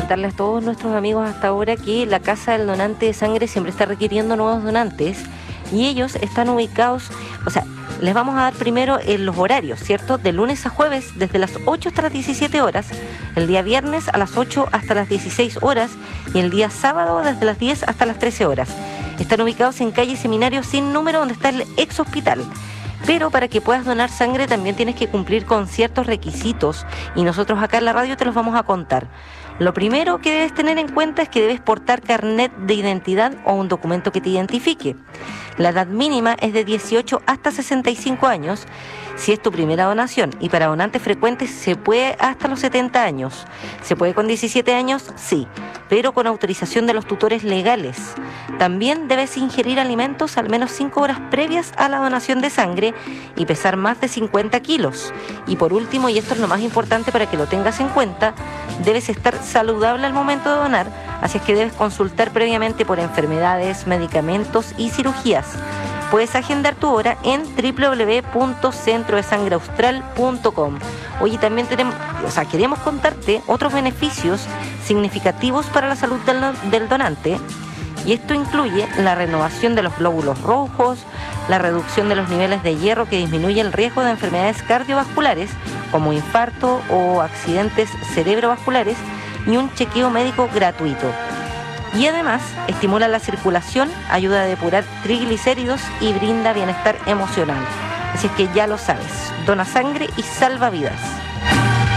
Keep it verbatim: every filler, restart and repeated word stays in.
comentarles a todos nuestros amigos hasta ahora que la Casa del Donante de Sangre siempre está requiriendo nuevos donantes y ellos están ubicados, o sea, les vamos a dar primero en los horarios, ¿cierto? De lunes a jueves desde las ocho hasta las diecisiete horas, el día viernes a las ocho hasta las dieciséis horas y el día sábado desde las diez hasta las trece horas. Están ubicados en calle Seminario sin número donde está el ex hospital. Pero para que puedas donar sangre también tienes que cumplir con ciertos requisitos y nosotros acá en la radio te los vamos a contar. Lo primero que debes tener en cuenta es que debes portar carnet de identidad o un documento que te identifique. La edad mínima es de dieciocho hasta sesenta y cinco años si es tu primera donación y para donantes frecuentes se puede hasta los setenta años. ¿Se puede con diecisiete años? Sí, pero con autorización de los tutores legales. También debes ingerir alimentos al menos cinco horas previas a la donación de sangre y pesar más de cincuenta kilos. Y por último, y esto es lo más importante para que lo tengas en cuenta, debes estar saludable al momento de donar, así es que debes consultar previamente por enfermedades, medicamentos y cirugías. Puedes agendar tu hora en doble u doble u doble u punto centro de sangre austral punto com. Oye, también tenemos, o sea, queremos contarte otros beneficios significativos para la salud del, del donante. Y esto incluye la renovación de los glóbulos rojos, la reducción de los niveles de hierro que disminuye el riesgo de enfermedades cardiovasculares como infarto o accidentes cerebrovasculares y un chequeo médico gratuito. Y además estimula la circulación, ayuda a depurar triglicéridos y brinda bienestar emocional. Así es que ya lo sabes, dona sangre y salva vidas.